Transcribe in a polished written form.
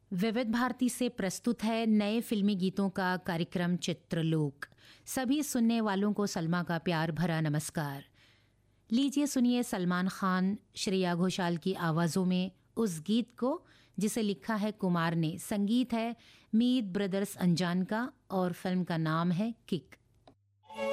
विविध भारती से प्रस्तुत है नए फिल्मी गीतों का कार्यक्रम चित्रलोक। सभी सुनने वालों को सलमा का प्यार भरा नमस्कार। लीजिए सुनिए सलमान खान, श्रेया घोषाल की आवाज़ों में उस गीत को जिसे लिखा है कुमार ने। संगीत है मीत ब्रदर्स अंजान का और फिल्म का नाम है किक।